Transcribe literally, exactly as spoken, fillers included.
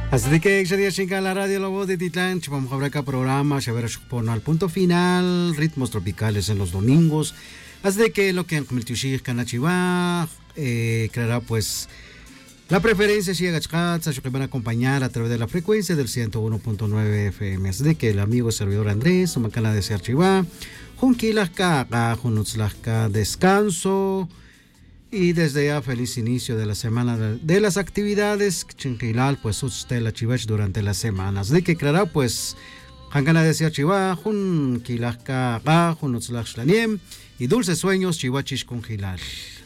Así que sería chinga la radio La Voz de Titlán, vamos a ver acá programa, a ver al punto final, ritmos tropicales en los domingos. Así que lo que han convertido Canachivá, eh, creará pues la preferencia si que van a acompañar a través de la frecuencia del ciento uno punto nueve F M. Así que el amigo servidor Andrés, su macana de Archivá, Junquilasca, Junutzlasca, descanso. Y desde ya feliz inicio de la semana de, de las actividades Chinquilal pues usted la chivach durante las semanas de que creará pues Hankana decía chiva jun kilaka ga jun y dulces sueños chivachish con Gilal.